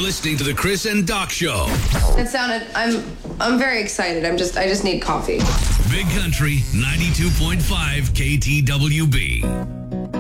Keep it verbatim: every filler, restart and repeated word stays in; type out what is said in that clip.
listening to the Chris and Doc Show. That sounded, I'm I'm very excited. I'm just, I just need coffee. Big Country ninety-two point five K T W B.